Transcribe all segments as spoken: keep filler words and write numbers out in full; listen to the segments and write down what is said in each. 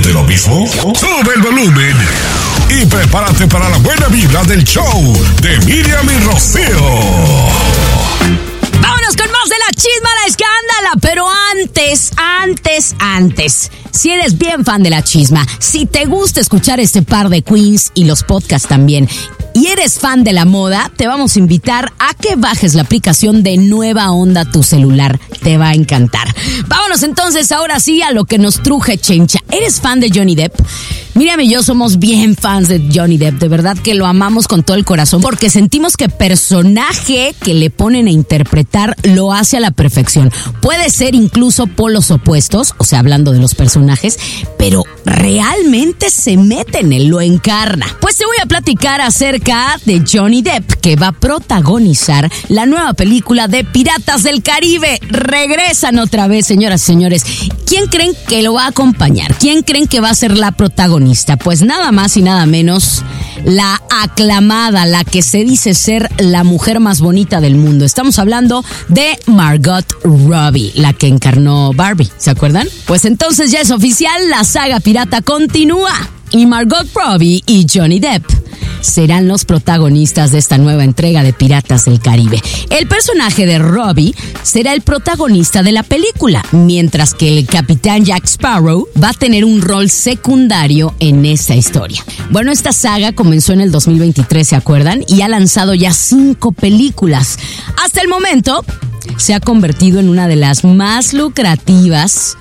de lo mismo? Sube el volumen y prepárate para la buena vibra del show de Miriam y Rocío. Vámonos con más de la chisma, la escándala. Pero antes, antes, antes, si eres bien fan de la chisma, si te gusta escuchar este par de queens y los podcasts también, y eres fan de la moda, te vamos a invitar a que bajes la aplicación de Nueva Onda a tu celular. Te va a encantar. Vámonos entonces ahora sí a lo que nos truje, chencha. ¿Eres fan de Johnny Depp? Miriam y yo somos bien fans de Johnny Depp, de verdad que lo amamos con todo el corazón, porque sentimos que personaje que le ponen a interpretar lo hace a la perfección. Puede ser incluso polos opuestos, o sea, hablando de los personajes, pero realmente se mete en él, lo encarna. Pues te voy a platicar acerca de Johnny Depp, que va a protagonizar la nueva película de Piratas del Caribe. Regresan otra vez, señoras y señores. ¿Quién creen que lo va a acompañar? ¿Quién creen que va a ser la protagonista? Pues nada más y nada menos la aclamada, la que se dice ser la mujer más bonita del mundo. Estamos hablando de Margot Robbie, la que encarnó Barbie, ¿se acuerdan? Pues entonces ya es oficial, la saga pirata continúa y Margot Robbie y Johnny Depp serán los protagonistas de esta nueva entrega de Piratas del Caribe. El personaje de Robbie será el protagonista de la película, mientras que el capitán Jack Sparrow va a tener un rol secundario en esta historia. Bueno, esta saga comenzó en el dos mil veintitrés, ¿se acuerdan? Y ha lanzado ya cinco películas. Hasta el momento se ha convertido en una de las más lucrativas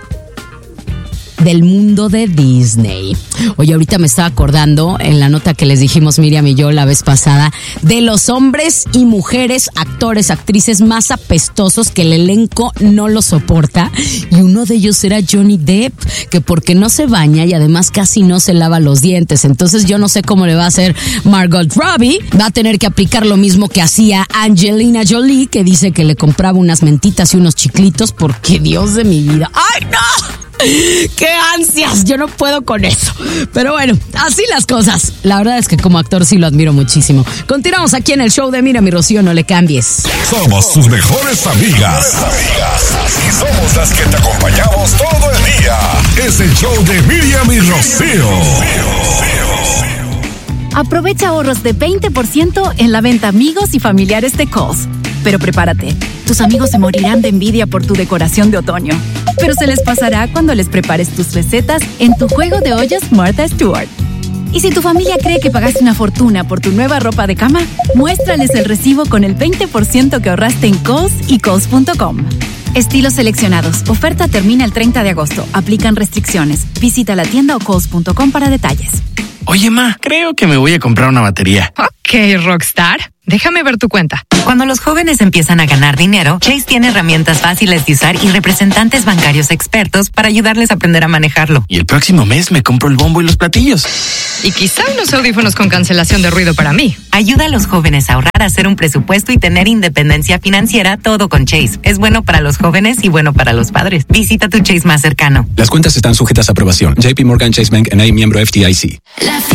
del mundo de Disney. Oye, ahorita me estaba acordando en la nota que les dijimos Miriam y yo la vez pasada de los hombres y mujeres, actores, actrices más apestosos que el elenco no lo soporta, y uno de ellos era Johnny Depp, que porque no se baña y además casi no se lava los dientes. Entonces yo no sé cómo le va a hacer Margot Robbie. Va a tener que aplicar lo mismo que hacía Angelina Jolie, que dice que le compraba unas mentitas y unos chiclitos, porque Dios de mi vida. ¡Ay, no! ¡Qué ansias! Yo no puedo con eso. Pero bueno, así las cosas. La verdad es que como actor sí lo admiro muchísimo. Continuamos aquí en el show de Miriam y Rocío, no le cambies. Somos tus mejores amigas. Y somos las que te acompañamos todo el día. Es el show de Miriam y Rocío. Aprovecha ahorros de veinte por ciento en la venta amigos y familiares de Kohl's. Pero prepárate, tus amigos se morirán de envidia por tu decoración de otoño. Pero se les pasará cuando les prepares tus recetas en tu juego de ollas Martha Stewart. Y si tu familia cree que pagaste una fortuna por tu nueva ropa de cama, muéstrales el recibo con el veinte por ciento que ahorraste en Kohl's y Kohl's punto com. Estilos seleccionados. Oferta termina el treinta de agosto. Aplican restricciones. Visita la tienda o Kohl's punto com para detalles. Oye, ma, creo que me voy a comprar una batería. Ok, Rockstar. Déjame ver tu cuenta. Cuando los jóvenes empiezan a ganar dinero, Chase tiene herramientas fáciles de usar y representantes bancarios expertos para ayudarles a aprender a manejarlo. Y el próximo mes me compro el bombo y los platillos. Y quizá unos audífonos con cancelación de ruido para mí. Ayuda a los jóvenes a ahorrar, a hacer un presupuesto y tener independencia financiera, todo con Chase. Es bueno para los jóvenes y bueno para los padres. Visita tu Chase más cercano. Las cuentas están sujetas a aprobación. J P Morgan Chase Bank N A, miembro F D I C.